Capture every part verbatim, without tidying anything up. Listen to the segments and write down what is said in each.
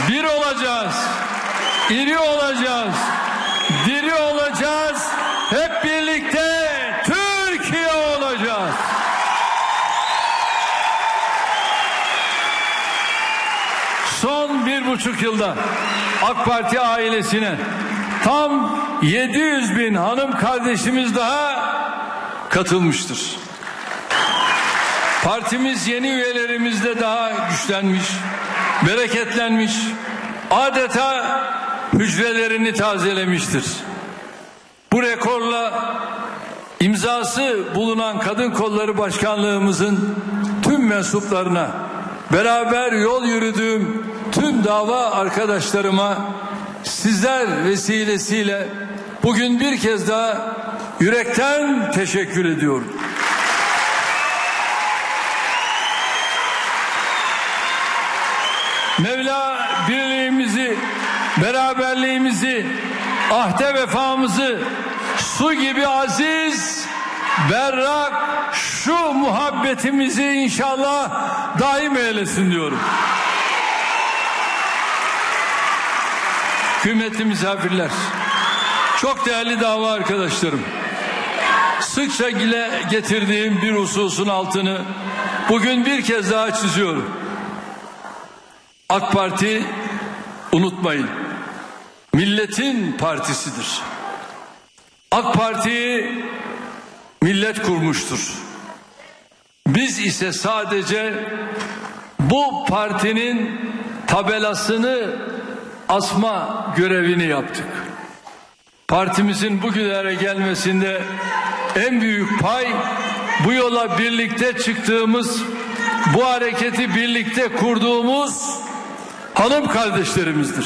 Bir olacağız, iri olacağız, diri olacağız, hep birlikte Türkiye olacağız. Son bir buçuk yılda AK Parti ailesine tam yedi yüz bin hanım kardeşimiz daha katılmıştır. Partimiz yeni üyelerimizle daha güçlenmiş, bereketlenmiş, adeta hücrelerini tazelemiştir. Bu rekorla imzası bulunan Kadın Kolları Başkanlığımızın tüm mensuplarına, beraber yol yürüdüğüm tüm dava arkadaşlarıma sizler vesilesiyle bugün bir kez daha yürekten teşekkür ediyorum. Mevla birliğimizi, beraberliğimizi, ahde vefamızı su gibi aziz, berrak, şu muhabbetimizi inşallah daim eylesin diyorum. Kıymetli misafirler, çok değerli dava arkadaşlarım, sıkça dile getirdiğim bir hususun altını bugün bir kez daha çiziyorum. AK Parti, unutmayın, milletin partisidir. AK Parti'yi millet kurmuştur. Biz ise sadece bu partinin tabelasını asma görevini yaptık. Partimizin bugünlere gelmesinde en büyük pay bu yola birlikte çıktığımız, bu hareketi birlikte kurduğumuz hanım kardeşlerimizdir.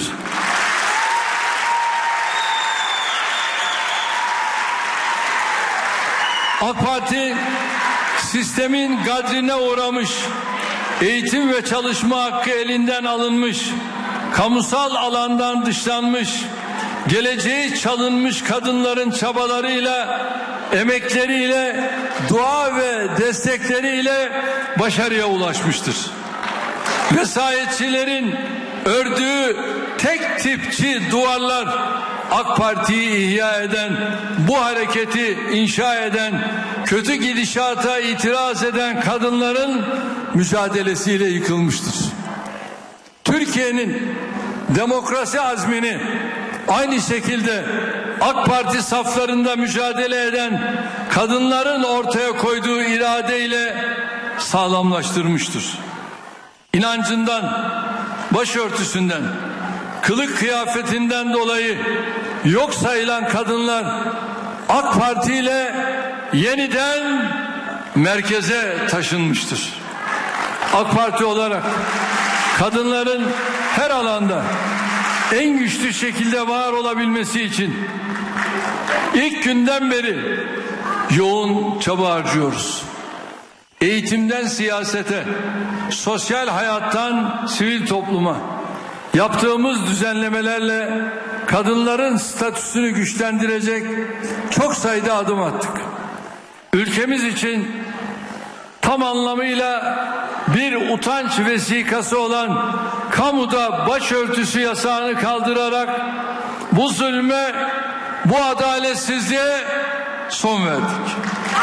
AK Parti sistemin gadrine uğramış, eğitim ve çalışma hakkı elinden alınmış, kamusal alandan dışlanmış, geleceği çalınmış kadınların çabalarıyla, emekleriyle, dua ve destekleriyle başarıya ulaşmıştır. Vesayetçilerin ördüğü tek tipçi duvarlar AK Parti'yi ihya eden, bu hareketi inşa eden, kötü gidişata itiraz eden kadınların mücadelesiyle yıkılmıştır. Türkiye'nin demokrasi azmini aynı şekilde AK Parti saflarında mücadele eden kadınların ortaya koyduğu iradeyle sağlamlaştırmıştır. İnancından, başörtüsünden, kılık kıyafetinden dolayı yok sayılan kadınlar AK Parti ile yeniden merkeze taşınmıştır. AK Parti olarak kadınların her alanda en güçlü şekilde var olabilmesi için ilk günden beri yoğun çaba harcıyoruz. Eğitimden siyasete, sosyal hayattan sivil topluma yaptığımız düzenlemelerle kadınların statüsünü güçlendirecek çok sayıda adım attık. Ülkemiz için tam anlamıyla bir utanç vesikası olan kamuda başörtüsü yasağını kaldırarak bu zulme, bu adaletsizliğe son verdik.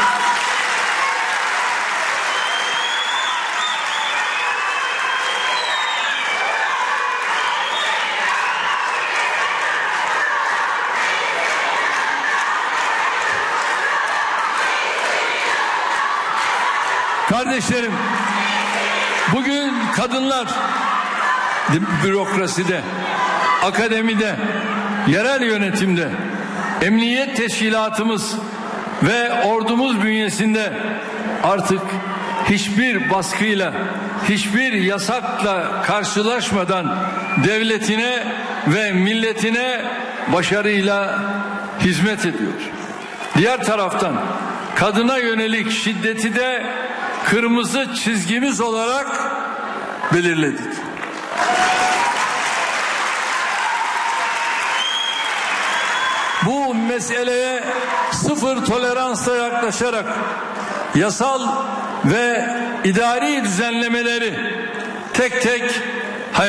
Kardeşlerim, bugün kadınlar bürokraside, akademide, yerel yönetimde, emniyet teşkilatımız ve ordumuz bünyesinde artık hiçbir baskıyla, hiçbir yasakla karşılaşmadan devletine ve milletine başarıyla hizmet ediyor. Diğer taraftan kadına yönelik şiddeti de kırmızı çizgimiz olarak belirledik. Bu meseleye sıfır toleransla yaklaşarak yasal ve idari düzenlemeleri tek tek